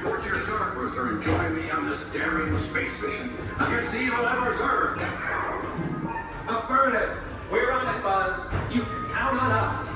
report to your Star Cruiser and join me on this daring space mission against the evil Emperor's Earth. Affirmative. We're on it, Buzz. You can count on us.